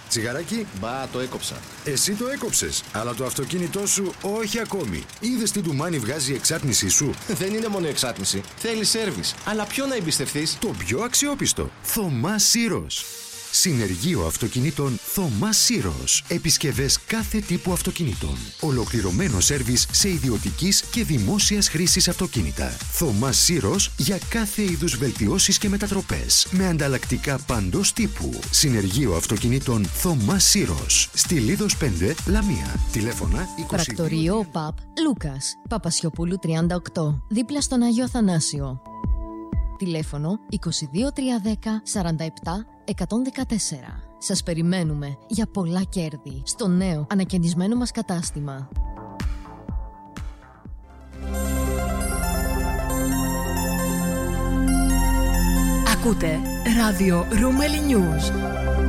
Τσιγαράκι. Μπα, το έκοψα. Εσύ το έκοψες, αλλά το αυτοκίνητό σου όχι ακόμη. Είδες τι ντουμάνι βγάζει η εξάτμισή σου? Δεν είναι μόνο εξάτμιση. Θέλει σέρβις. Αλλά ποιο να εμπιστευτείς? Το πιο αξιόπιστο. Θωμά Σύρος. Συνεργείο αυτοκινήτων Θωμά Σύρος. Επισκευές κάθε τύπου αυτοκινήτων. Ολοκληρωμένο σέρβις σε ιδιωτικής και δημόσιας χρήσης αυτοκίνητα. Θωμά Σύρος για κάθε είδους βελτιώσεις και μετατροπές. Με ανταλλακτικά παντός τύπου. Συνεργείο αυτοκινήτων Θωμά Σύρος. Στη Λίδος 5, Λαμία. Τηλέφωνα 22... Πρακτορείο ΠΑΠ Λούκας. Παπασιοπούλου 38. Δίπλα στον Άγιο Αθανάσιο. Τηλέφωνο 22310 47 114. Σας περιμένουμε για πολλά κέρδη στο νέο ανακαινισμένο μας κατάστημα. Ακούτε ράδιο Ρούμελι News.